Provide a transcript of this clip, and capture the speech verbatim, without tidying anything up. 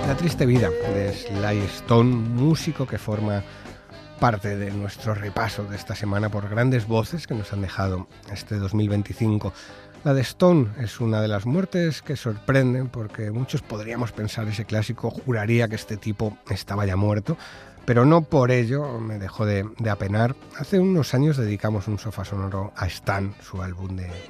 La triste vida de Sly Stone, músico que forma parte de nuestro repaso de esta semana por grandes voces que nos han dejado este dos mil veinticinco. La de Stone es una de las muertes que sorprenden porque muchos podríamos pensar ese clásico, juraría que este tipo estaba ya muerto, pero no por ello me dejó de, de apenar. Hace unos años dedicamos un sofá sonoro a Stan, su álbum de